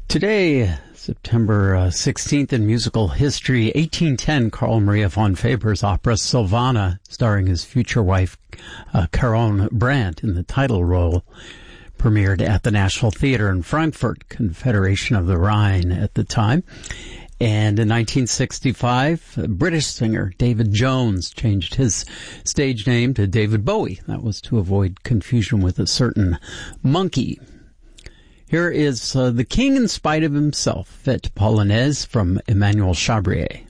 Today, September 16th in musical history, 1810, Carl Maria von Weber's opera Sylvana, starring his future wife, Caron Brandt, in the title role, premiered at the National Theater in Frankfurt, Confederation of the Rhine at the time. And in 1965, British singer David Jones changed his stage name to David Bowie. That was to avoid confusion with a certain monkey. Here is The King in Spite of Himself, Fête Polonaise from Emmanuel Chabrier.